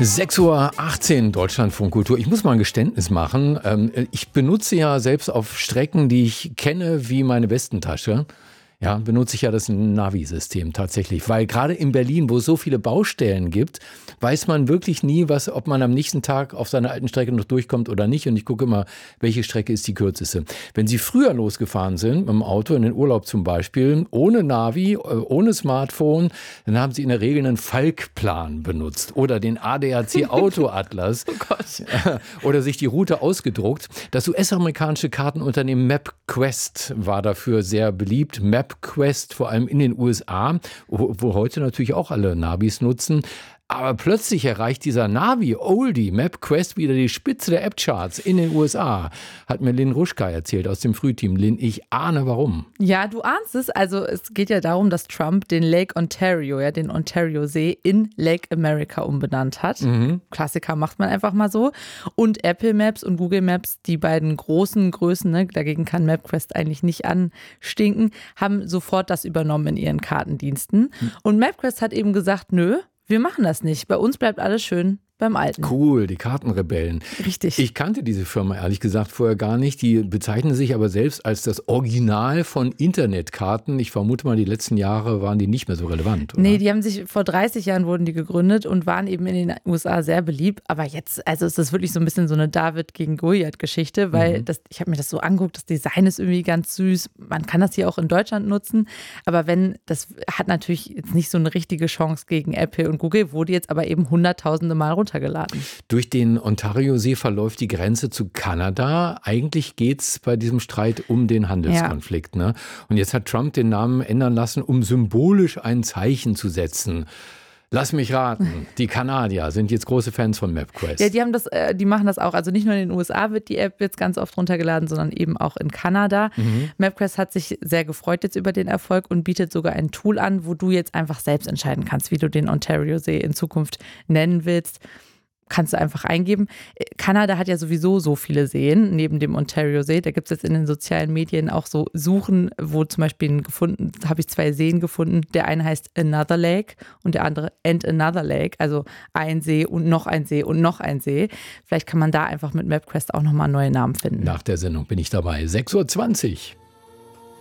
6:18 Uhr Deutschlandfunk Kultur. Ich muss mal ein Geständnis machen. Ich benutze ja selbst auf Strecken, die ich kenne, wie meine Westentasche. Ja, benutze ich ja das Navi-System tatsächlich. Weil gerade in Berlin, wo es so viele Baustellen gibt, weiß man wirklich nie, ob man am nächsten Tag auf seiner alten Strecke noch durchkommt oder nicht. Und ich gucke immer, welche Strecke ist die kürzeste. Wenn Sie früher losgefahren sind, mit dem Auto in den Urlaub zum Beispiel, ohne Navi, ohne Smartphone, dann haben Sie in der Regel einen Falkplan benutzt oder den ADAC Autoatlas. Oh Gott. Oder sich die Route ausgedruckt. Das US-amerikanische Kartenunternehmen MapQuest war dafür sehr beliebt. MapQuest, vor allem in den USA, wo heute natürlich auch alle Navis nutzen. Aber plötzlich erreicht dieser Navi-Oldie MapQuest wieder die Spitze der App-Charts in den USA, hat mir Lynn Ruschka erzählt aus dem Frühteam. Lynn, ich ahne warum. Ja, du ahnst es. Also es geht ja darum, dass Trump den Lake Ontario, den Ontario-See, in Lake America umbenannt hat. Klassiker macht man einfach mal so. Und Apple Maps und Google Maps, die beiden großen Größen, dagegen kann MapQuest eigentlich nicht anstinken, haben sofort das übernommen in ihren Kartendiensten. Und MapQuest hat eben gesagt, nö, wir machen das nicht. Bei uns bleibt alles schön beim Alten. Cool, die Kartenrebellen. Richtig. Ich kannte diese Firma ehrlich gesagt vorher gar nicht. Die bezeichnen sich aber selbst als das Original von Internetkarten. Ich vermute mal, die letzten Jahre waren die nicht mehr so relevant, oder? Nee, die haben sich vor 30 Jahren wurden die gegründet und waren eben in den USA sehr beliebt. Aber jetzt, also ist das wirklich so ein bisschen so eine David gegen Goliath-Geschichte, weil ich habe mir das so angeguckt, das Design ist irgendwie ganz süß. Man kann das hier auch in Deutschland nutzen. Aber das hat natürlich jetzt nicht so eine richtige Chance gegen Apple und Google, wurde jetzt aber eben hunderttausende Mal runtergeladen. Durch den Ontario-See verläuft die Grenze zu Kanada. Eigentlich geht es bei diesem Streit um den Handelskonflikt. Ne? Und jetzt hat Trump den Namen ändern lassen, um symbolisch ein Zeichen zu setzen. Lass mich raten, die Kanadier sind jetzt große Fans von MapQuest. Ja, die machen das auch. Also nicht nur in den USA wird die App jetzt ganz oft runtergeladen, sondern eben auch in Kanada. MapQuest hat sich sehr gefreut jetzt über den Erfolg und bietet sogar ein Tool an, wo du jetzt einfach selbst entscheiden kannst, wie du den Ontario-See in Zukunft nennen willst. Kannst du einfach eingeben. Kanada hat ja sowieso so viele Seen neben dem Ontario-See. Da gibt es jetzt in den sozialen Medien auch so Suchen, wo zum Beispiel habe ich 2 Seen gefunden. Der eine heißt Another Lake und der andere And Another Lake. Also ein See und noch ein See und noch ein See. Vielleicht kann man da einfach mit MapQuest auch nochmal neue Namen finden. Nach der Sendung bin ich dabei. 6:20 Uhr.